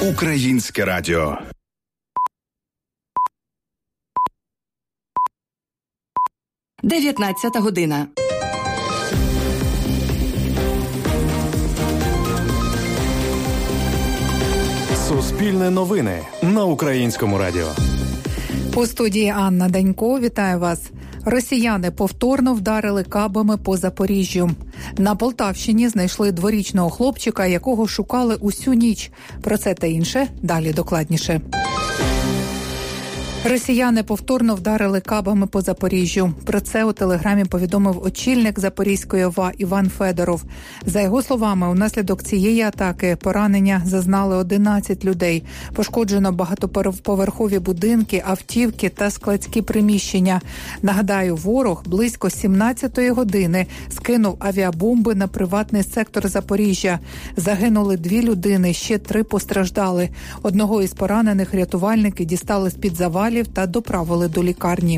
Українське радіо. Дев'ятнадцята година. Суспільне новини на Українському радіо. У студії Анна Данько. Вітаю вас. Росіяни повторно вдарили кабами по Запоріжжю. На Полтавщині знайшли дворічного хлопчика, якого шукали усю ніч. Про це та інше далі докладніше. Росіяни повторно вдарили кабами по Запоріжжю. Про це у телеграмі повідомив очільник Запорізької ОВА Іван Федоров. За його словами, унаслідок цієї атаки поранення зазнали 11 людей. Пошкоджено багатоповерхові будинки, автівки та складські приміщення. Нагадаю, ворог близько 17-ї години скинув авіабомби на приватний сектор Запоріжжя. Загинули 2 людини, ще 3 постраждали. Одного із поранених рятувальники дістали з-під завалів та доправили до лікарні.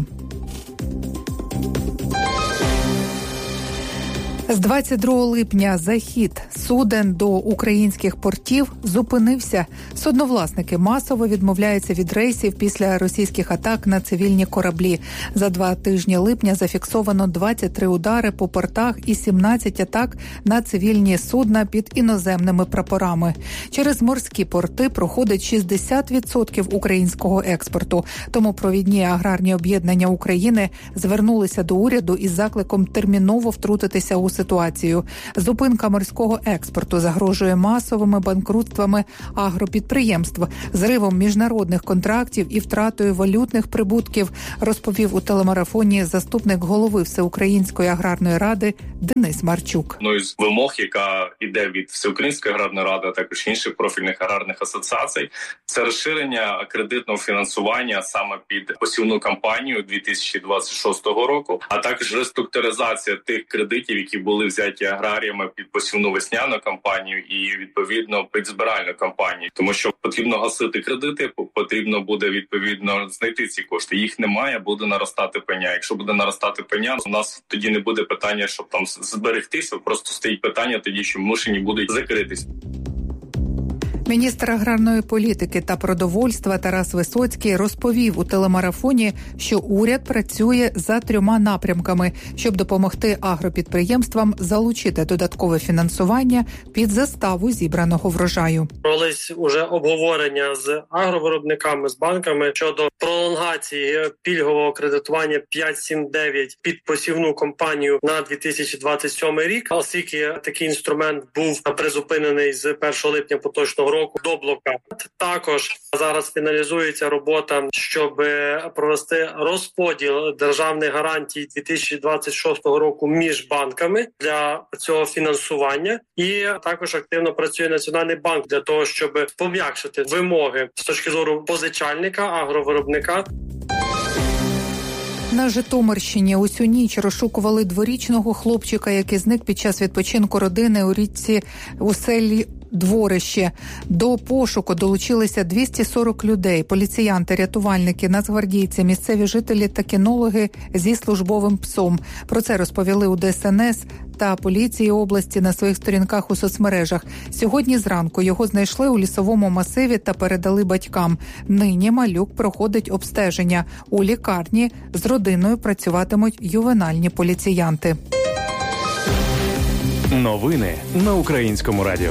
З 22 липня захід суден до українських портів зупинився. Судновласники масово відмовляються від рейсів після російських атак на цивільні кораблі. За 2 тижні липня зафіксовано 23 удари по портах і 17 атак на цивільні судна під іноземними прапорами. Через морські порти проходить 60% українського експорту. Тому провідні аграрні об'єднання України звернулися до уряду із закликом терміново втрутитися у ситуацію. Зупинка морського експорту загрожує масовими банкрутствами агропідприємств, зривом міжнародних контрактів і втратою валютних прибутків, розповів у телемарафоні заступник голови Всеукраїнської аграрної ради Денис Марчук. Одною з вимог, яка йде від Всеукраїнської аграрної ради, а також інших профільних аграрних асоціацій, це розширення кредитного фінансування саме під посівну кампанію 2026 року, а також реструктуризація тих кредитів, які були взяті аграріями під посівну весняну кампанію і, відповідно, під збиральну кампанію. Тому що потрібно гасити кредити, потрібно буде, відповідно, знайти ці кошти. Їх немає, буде наростати пеня. Якщо буде наростати пеня, у нас тоді не буде питання, щоб там зберегтися, просто стоїть питання тоді, що мушені будуть закритись. Міністр аграрної політики та продовольства Тарас Висоцький розповів у телемарафоні, що уряд працює за 3 напрямками, щоб допомогти агропідприємствам залучити додаткове фінансування під заставу зібраного врожаю. Провелись уже обговорення з агровиробниками, з банками щодо пролонгації пільгового кредитування 5-7-9 під посівну кампанію на 2027 рік, оскільки такий інструмент був призупинений з 1 липня поточного року до блокади. Також зараз фіналізується робота, щоб провести розподіл державних гарантій 2026 року між банками для цього фінансування. І також активно працює Національний банк для того, щоб пом'якшити вимоги з точки зору позичальника, агровиробника. На Житомирщині усю ніч розшукували дворічного хлопчика, який зник під час відпочинку родини у річці у селі Дворище. До пошуку долучилися 240 людей, поліціянти, рятувальники, нацгвардійці, місцеві жителі та кінологи зі службовим псом. Про це розповіли у ДСНС та поліції області на своїх сторінках у соцмережах. Сьогодні зранку його знайшли у лісовому масиві та передали батькам. Нині малюк проходить обстеження. У лікарні з родиною працюватимуть ювенальні поліціянти. Новини на Українському радіо.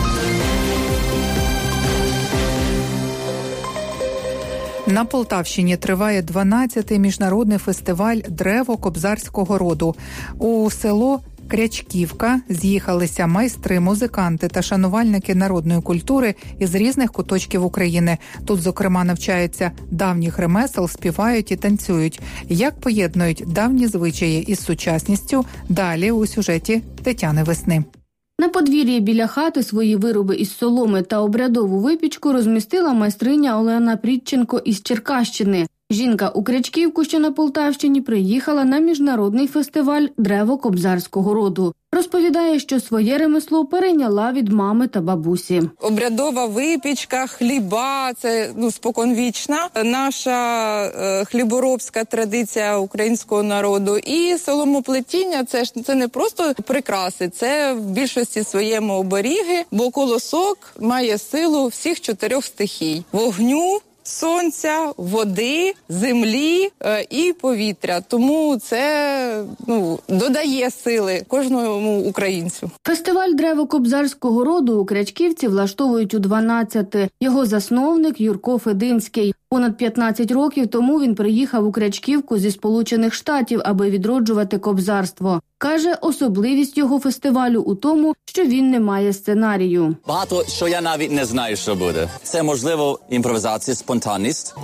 На Полтавщині триває 12-й міжнародний фестиваль «Древо кобзарського роду». У село Крячківка з'їхалися майстри, музиканти та шанувальники народної культури із різних куточків України. Тут, зокрема, навчаються давніх ремесел, співають і танцюють. Як поєднують давні звичаї із сучасністю – далі у сюжеті Тетяни Весни. На подвір'ї біля хати свої вироби із соломи та обрядову випічку розмістила майстриня Олена Прідченко із Черкащини. Жінка у Крячківку, що на Полтавщині, приїхала на міжнародний фестиваль «Древо кобзарського роду». Розповідає, що своє ремесло перейняла від мами та бабусі. Обрядова випічка, хліба – це споконвічна наша хліборобська традиція українського народу. І соломоплетіння – це не просто прикраси, це в більшості своєму оберіги, бо колосок має силу всіх 4 стихій – вогню, сонця, води, землі і повітря. Тому це додає сили кожному українцю. Фестиваль древо-кобзарського роду у Крячківці влаштовують у 12-те. Його засновник Юрко Фединський. Понад 15 років тому він приїхав у Крячківку зі Сполучених Штатів, аби відроджувати кобзарство. Каже, особливість його фестивалю у тому, що він не має сценарію. Багато що я навіть не знаю, що буде. Це, можливо, імпровізація, спонтанність.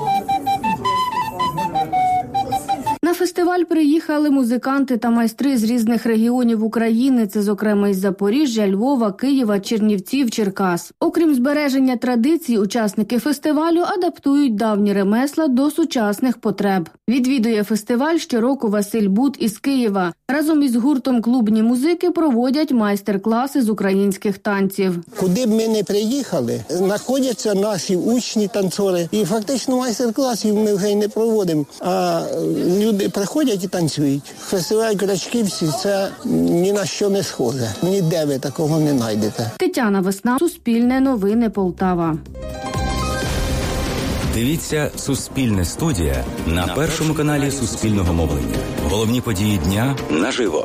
На фестиваль приїхали музиканти та майстри з різних регіонів України, це, зокрема, із Запоріжжя, Львова, Києва, Чернівців, Черкас. Окрім збереження традицій, учасники фестивалю адаптують давні ремесла до сучасних потреб. Відвідує фестиваль щороку Василь Бут із Києва. Разом із гуртом «Клубні музики» проводять майстер-класи з українських танців. Куди б ми не приїхали, знаходяться наші учні, танцори. І фактично майстер-класів ми вже й не проводимо, а люди приходять і танцюють. Фестиваль Крячківці – це ні на що не схоже. Ніде ви такого не знайдете. Тетяна Весна, Суспільне новини, Полтава. Дивіться «Суспільне студія» на першому каналі Суспільного мовлення. Головні події дня наживо.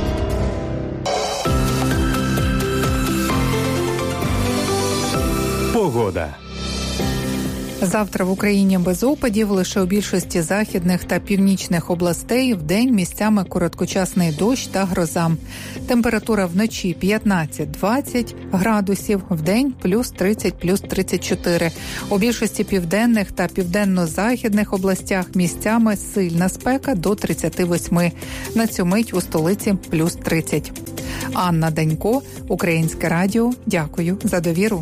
Погода. Завтра в Україні без опадів, лише у більшості західних та північних областей вдень місцями короткочасний дощ та гроза. Температура вночі 15-20 градусів, вдень плюс 30, плюс 34. У більшості південних та південно-західних областях місцями сильна спека до 38. На цю мить у столиці плюс 30. Анна Данько, Українське радіо. Дякую за довіру.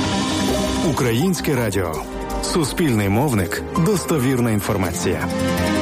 Українське радіо. Суспільний мовник. Достовірна інформація.